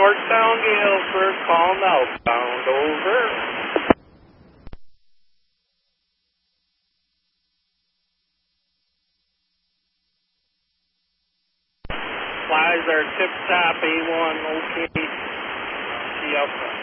Northbound Galesburg, call outbound, over. Flies are tip-top, A1, okay. See you up front.